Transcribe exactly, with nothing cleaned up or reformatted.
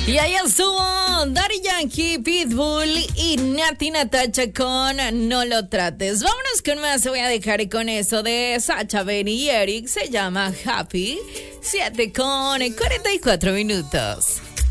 Y ahí estuvo Daddy Yankee, Pitbull y Nati Natasha con No lo trates. Vámonos con más, te voy a dejar con eso de Sacha, Benny y Eric. Se llama Happy. siete con cuarenta y cuatro minutos.